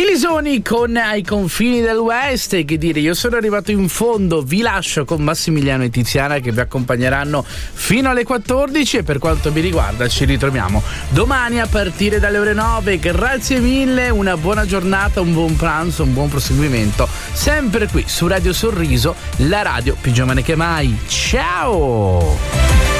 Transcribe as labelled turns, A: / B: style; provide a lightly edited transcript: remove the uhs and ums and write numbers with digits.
A: Lisoni con Ai confini del West, e che dire, io sono arrivato in fondo, vi lascio con Massimiliano e Tiziana che vi accompagneranno fino alle 14 e per quanto mi riguarda ci ritroviamo domani a partire dalle ore 9. Grazie mille, una buona giornata, un buon pranzo, un buon proseguimento, sempre qui su Radio Sorriso, la radio più giovane che mai. Ciao!